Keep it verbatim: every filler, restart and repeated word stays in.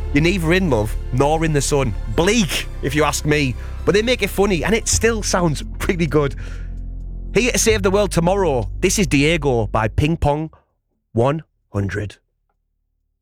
You're neither in love nor in the sun. Bleak, if you ask me. But they make it funny, and it still sounds pretty good. Here to save the world tomorrow. This is Diego by Ping Pong one hundred.